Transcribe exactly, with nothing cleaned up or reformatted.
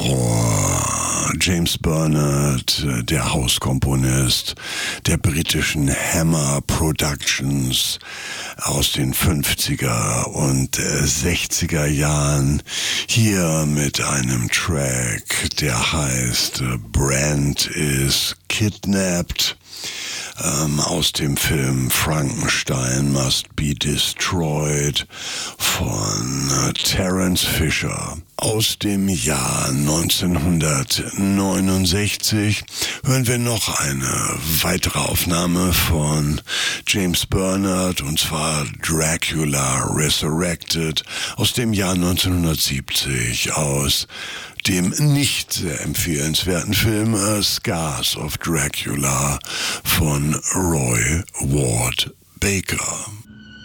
Terror. James Bernard, der Hauskomponist der britischen Hammer Productions aus den fünfziger und sechziger Jahren, hier mit einem Track, der heißt Brand is Kidnapped. Ähm, aus dem Film Frankenstein Must Be Destroyed von äh, Terence Fisher. Aus dem Jahr neunzehnhundertneunundsechzig hören wir noch eine weitere Aufnahme von James Bernard, und zwar Dracula Resurrected aus dem Jahr neunzehnhundertsiebzig, aus dem nicht sehr empfehlenswerten Film uh, Scars of Dracula von Roy Ward Baker.